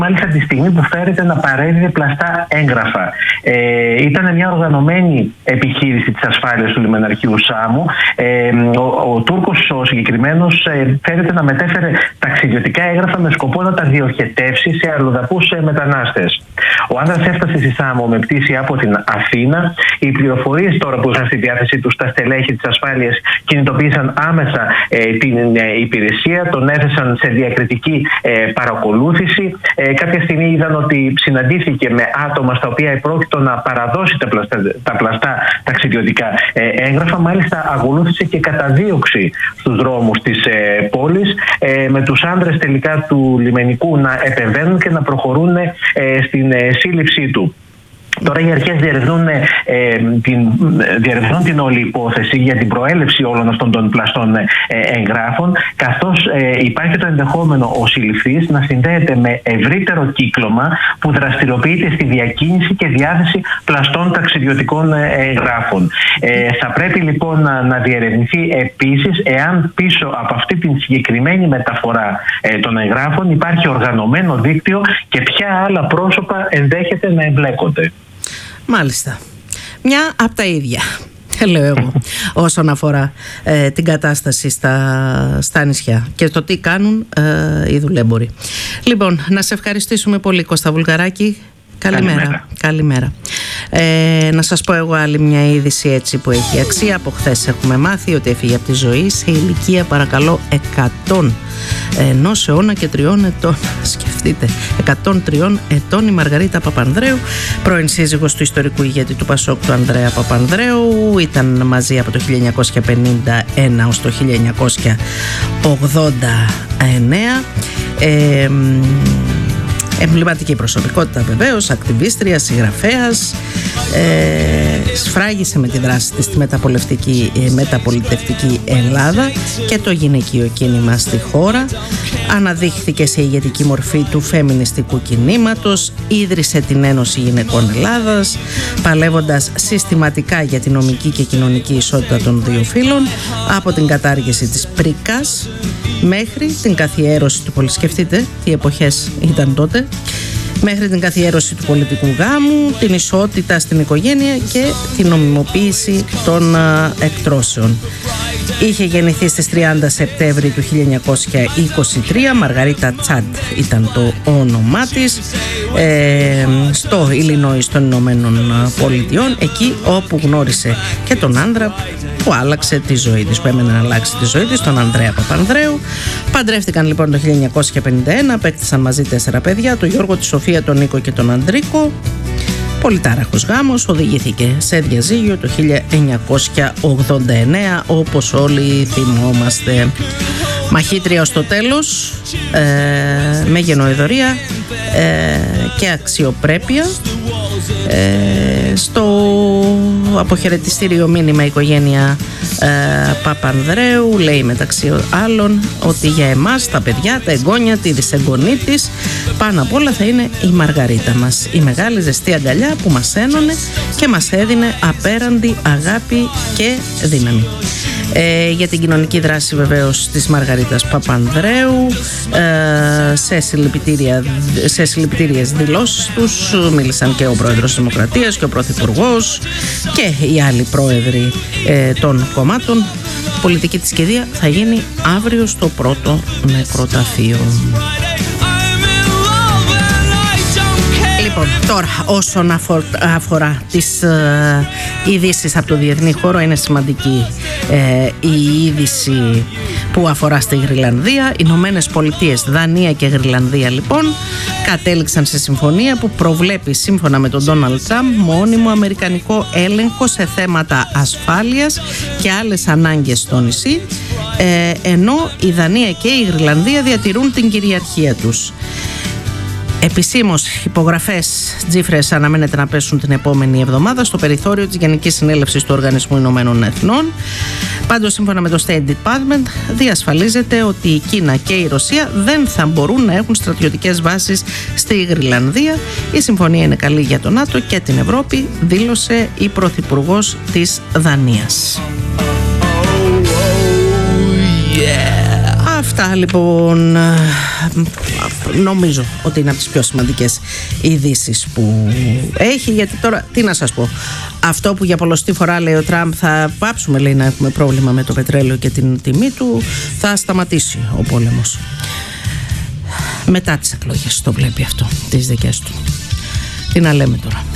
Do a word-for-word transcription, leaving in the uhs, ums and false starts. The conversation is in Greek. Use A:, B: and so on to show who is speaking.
A: μάλιστα τη στιγμή που φέρεται να παρέδιδε πλαστά έγγραφα. Ε, ήταν μια οργανωμένη επιχείρηση της ασφάλειας του λιμεναρχείου Σάμου. Ε, ο, ο Τούρκος ο συγκεκριμένος ε, φέρεται να μετέφερε ταξιδιωτικά έγγραφα με σκοπό να τα διοχετεύσει σε αλλοδαπούς ε, μετανάστες. Ο άνδρας έφτασε στη Σάμο με πτήση από την Αθήνα. Οι πληροφορίες τώρα που είχαν στη διάθεσή τους τα στελέχη της ασφάλειας κινητοποίησαν άμεσα ε, την ε, υπηρεσία, τον έθεσαν σε διακριτική ε, παρακολούθηση. Ε, κάποια στιγμή είδαν ότι συναντήθηκε με άτομα στα οποία επρόκειτο να παραδώσει τα πλαστά, τα πλαστά ταξιδιωτικά ε, έγγραφα. Μάλιστα ακολούθησε και καταδίωξη στους δρόμους της ε, πόλης, ε, με τους άνδρες τελικά του λιμενικού να επεμβαίνουν και να προχωρούν ε, στην ε, σύλληψή του. Τώρα οι αρχές διερευνούν, ε, την, διερευνούν την όλη υπόθεση για την προέλευση όλων αυτών των πλαστών ε, εγγράφων, καθώς ε, υπάρχει το ενδεχόμενο ο συλληφθής να συνδέεται με ευρύτερο κύκλωμα που δραστηριοποιείται στη διακίνηση και διάθεση πλαστών ταξιδιωτικών εγγράφων. Ε, θα πρέπει λοιπόν να, να διερευνηθεί επίσης εάν πίσω από αυτή την συγκεκριμένη μεταφορά ε, των εγγράφων υπάρχει οργανωμένο δίκτυο και ποια άλλα πρόσωπα ενδέχεται να εμπλέκονται.
B: Μάλιστα. Μια από τα ίδια, λέω εγώ, όσον αφορά ε, την κατάσταση στα, στα νησιά και το τι κάνουν ε, οι δουλέμποροι. Λοιπόν, να σε ευχαριστήσουμε πολύ, Κώστα Βουλγαράκη. Καλημέρα. Καλημέρα. Καλημέρα. Ε, να σας πω εγώ άλλη μια είδηση έτσι που έχει αξία. Από χθες έχουμε μάθει ότι έφυγε από τη ζωή σε ηλικία, παρακαλώ, εκατόν ενός αιώνα και τριών ετών. Σκεφτείτε, εκατόν τρία ετών η Μαργαρίτα Παπανδρέου, πρώην σύζυγος του ιστορικού ηγέτη του Πασόκ, του Ανδρέα Παπανδρέου. Ήταν μαζί από το χίλια εννιακόσια πενήντα ένα ως το χίλια εννιακόσια ογδόντα εννέα. Ε, Εμβληματική προσωπικότητα βεβαίως, ακτιβίστρια, συγγραφέας, ε, σφράγισε με τη δράση της στη μεταπολιτευτική, ε, μεταπολιτευτική Ελλάδα και το γυναικείο κίνημα στη χώρα. Αναδείχθηκε σε ηγετική μορφή του φεμινιστικού κινήματος, ίδρυσε την Ένωση Γυναικών Ελλάδας, παλεύοντας συστηματικά για την νομική και κοινωνική ισότητα των δύο φύλων, από την κατάργηση της πρίκας μέχρι την καθιέρωση του πολιτικού. Σκεφτείτε τι εποχές ήταν τότε. Μέχρι την καθιέρωση του πολιτικού γάμου, την ισότητα στην οικογένεια και την νομιμοποίηση των εκτρώσεων. Είχε γεννηθεί στις τριάντα Σεπτέμβρη του χίλια εννιακόσια είκοσι τρία, Μαργαρίτα Τσάντ ήταν το όνομά της, ε, στο Ιλινόις των Ηνωμένων Πολιτειών, εκεί όπου γνώρισε και τον άντρα που άλλαξε τη ζωή της, που έμενε να αλλάξει τη ζωή της, τον Ανδρέα Παπανδρέου. Παντρεύτηκαν λοιπόν το χίλια εννιακόσια πενήντα ένα, απέκτησαν μαζί τέσσερα παιδιά, τον Γιώργο, τη Σοφία, τον Νίκο και τον Ανδρίκο. Πολυτάραχος γάμος, οδηγήθηκε σε διαζύγιο το χίλια εννιακόσια ογδόντα εννέα, όπως όλοι θυμόμαστε. Μαχήτρια ως το τέλος, ε, με γενοειδωρία ε, και αξιοπρέπεια. Ε, στο αποχαιρετιστήριο μήνυμα η οικογένεια ε, Παπανδρέου λέει μεταξύ άλλων ότι για εμάς τα παιδιά, τα εγγόνια, τη δυσεγγονή της, πάνω απ' όλα θα είναι η Μαργαρίτα μας, η μεγάλη ζεστή αγκαλιά που μας ένωνε και μας έδινε απέραντη αγάπη και δύναμη. Ε, για την κοινωνική δράση βεβαίως της Μαργαρίτας Παπανδρέου, ε, σε, συλληπιτήρια, σε συλληπιτήριες δηλώσεις τους μίλησαν και ο πρόεδρος της Δημοκρατίας και ο πρωθυπουργός και οι άλλοι πρόεδροι ε, των κομμάτων. Η πολιτική της κηδεία θα γίνει αύριο στο πρώτο νεκροταφείο. Λοιπόν, τώρα όσον αφορά τις ε, ειδήσεις από το διεθνή χώρο, είναι σημαντική ε, η είδηση που αφορά στη Γρυλανδία. Οι Ηνωμένες Πολιτείες, Δανία και Γρυλανδία λοιπόν κατέληξαν σε συμφωνία που προβλέπει, σύμφωνα με τον Ντόναλντ Τραμπ, μόνιμο αμερικανικό έλεγχο σε θέματα ασφάλειας και άλλες ανάγκες στο νησί, ε, ενώ η Δανία και η Γρυλανδία διατηρούν την κυριαρχία τους. Επισήμως, υπογραφές τζίφρες αναμένεται να πέσουν την επόμενη εβδομάδα στο περιθώριο της Γενικής Συνέλευσης του Οργανισμού Ηνωμένων Εθνών. Πάντως, σύμφωνα με το State Department, διασφαλίζεται ότι η Κίνα και η Ρωσία δεν θα μπορούν να έχουν στρατιωτικές βάσεις στη Γρυλανδία. Η συμφωνία είναι καλή για το ΝΑΤΟ και την Ευρώπη, δήλωσε η Πρωθυπουργός της Δανίας. Αυτά λοιπόν νομίζω ότι είναι από τις πιο σημαντικές ειδήσεις που έχει, γιατί τώρα τι να σας πω, αυτό που για πολλοστή φορά λέει ο Τραμπ, θα πάψουμε λέει να έχουμε πρόβλημα με το πετρέλαιο και την τιμή του, θα σταματήσει ο πόλεμος μετά τις εκλογές, το βλέπει αυτό, τις δικές του. Τι να λέμε τώρα.